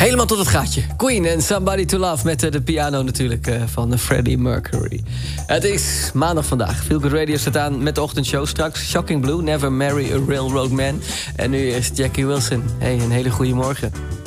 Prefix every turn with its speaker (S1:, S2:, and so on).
S1: Helemaal tot het gaatje. Queen en Somebody to Love met de piano natuurlijk van Freddie Mercury. Het is maandag vandaag. Feel Good Radio staat aan met de ochtendshow. Straks Shocking Blue, Never Marry a Railroad Man. En nu is Jackie Wilson. Hey, een hele goede morgen.